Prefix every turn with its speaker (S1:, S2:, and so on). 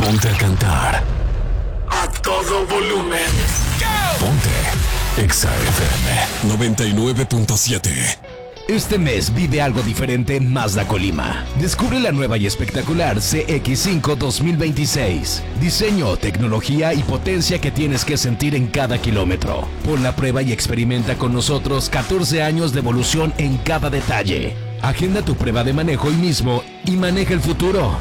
S1: Ponte a cantar a todo volumen. Ponte Exa FM 99.7.
S2: Este mes vive algo diferente en Mazda Colima. Descubre la nueva y espectacular CX-5 2026. Diseño, tecnología y potencia que tienes que sentir en cada kilómetro. Pon la prueba y experimenta con nosotros 14 años de evolución en cada detalle. Agenda tu prueba de manejo hoy mismo y maneja el futuro.